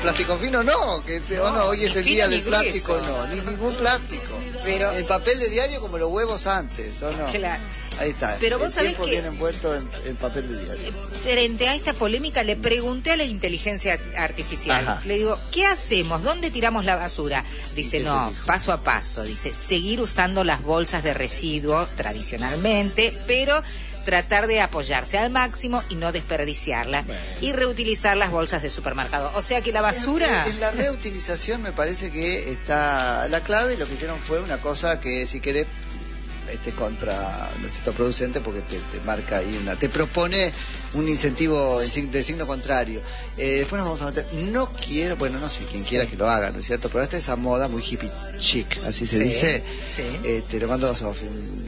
Plástico fino no, no, hoy es el día del plástico, no, ni ningún plástico. Pero el papel de diario como los huevos antes, ¿o no? Claro. Ahí está. Pero vos sabés que viene envuelto en papel de diario. Frente a esta polémica le pregunté a la inteligencia artificial. Ajá. Le digo, ¿qué hacemos? ¿Dónde tiramos la basura? Dice, no, paso a paso. Dice, seguir usando las bolsas de residuo tradicionalmente, pero tratar de apoyarse al máximo y no desperdiciarla. Bueno. Y reutilizar las bolsas de supermercado. O sea que la basura... En la reutilización me parece que está la clave. Lo que hicieron fue una cosa que, si querés, contra nuestro producente, porque te marca ahí te propone un incentivo de signo contrario. Después nos vamos a meter, no quiero, bueno, no sé quién quiera que lo haga, ¿no es cierto? Pero esta es esa moda muy hippie chic, así se dice. Sí. Le mando a Sofi,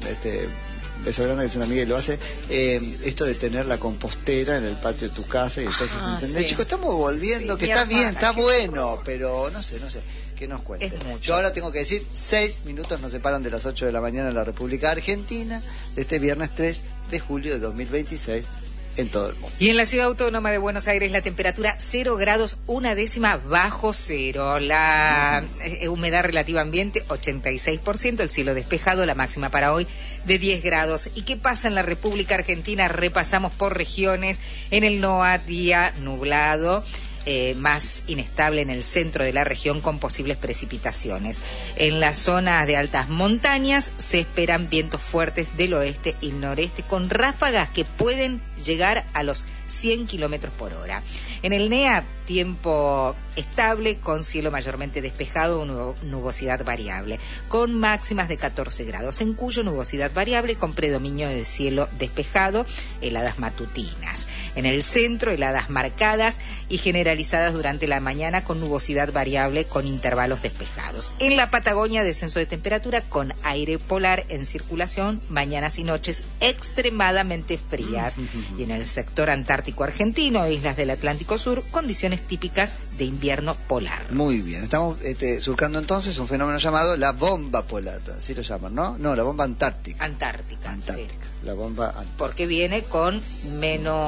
beso grande, que es una amiga y lo hace, esto de tener la compostera en el patio de tu casa y entonces, ¿entendés? Sí. Chicos, estamos volviendo, que está bien, está bueno, pero no sé, que nos cuente. Yo ahora tengo que decir, 6 minutos nos separan de las 8 de la mañana en la República Argentina, de este viernes 3 de julio de 2026, en todo el mundo. Y en la Ciudad Autónoma de Buenos Aires la temperatura 0 grados, 1/10 bajo cero. La humedad relativa ambiente 86%, el cielo despejado, la máxima para hoy de 10 grados. ¿Y qué pasa en la República Argentina? Repasamos por regiones. En el NOA, día nublado. Más inestable en el centro de la región con posibles precipitaciones. En la zona de altas montañas se esperan vientos fuertes del oeste y noreste con ráfagas que pueden llegar a los 100 kilómetros por hora. En el NEA, tiempo estable con cielo mayormente despejado, nubosidad variable, con máximas de 14 grados. En Cuyo, nubosidad variable con predominio de cielo despejado, heladas matutinas. En el centro, heladas marcadas y generalizadas durante la mañana con nubosidad variable con intervalos despejados. En la Patagonia, descenso de temperatura con aire polar en circulación, mañanas y noches extremadamente frías. Y en el sector antártico argentino, islas del Atlántico Sur, condiciones típicas de invierno polar. Muy bien, estamos surcando entonces un fenómeno llamado la bomba polar, así lo llaman, ¿no? No, la bomba antártica. Antártica, sí. La bomba antártica. Porque viene con menos